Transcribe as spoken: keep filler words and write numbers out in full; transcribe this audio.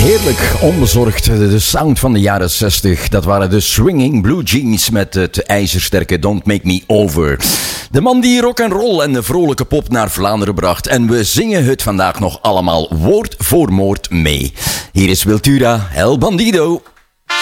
Heerlijk, onbezorgd, de sound van de jaren zestig. Dat waren de Swinging Blue Jeans met het ijzersterke Don't Make Me Over. De man die rock and roll en de vrolijke pop naar Vlaanderen bracht. En we zingen het vandaag nog allemaal woord voor woord mee. Hier is Wiltura, El Bandido.